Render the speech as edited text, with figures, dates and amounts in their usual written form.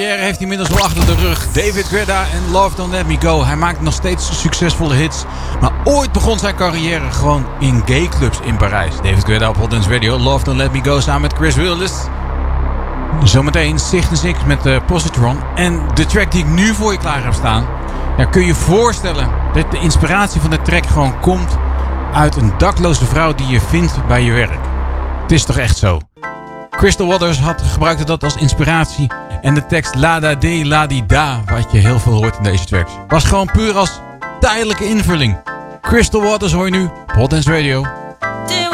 carrière heeft hij inmiddels al achter de rug. David Guetta en Love Don't Let Me Go. Hij maakt nog steeds succesvolle hits. Maar ooit begon zijn carrière gewoon in gayclubs in Parijs. David Guetta op Hot Dance Radio. Love Don't Let Me Go samen met Chris Willis. Zometeen Sicht en Six met Positron. En de track die ik nu voor je klaar heb staan. Ja, kun je je voorstellen dat de inspiratie van de track gewoon komt uit een dakloze vrouw die je vindt bij je werk. Het is toch echt zo. Crystal Waters gebruikte dat als inspiratie. En de tekst la da de la di da, wat je heel veel hoort in deze tracks, was gewoon puur als tijdelijke invulling. Crystal Waters hoor je nu op Hot Dance Radio.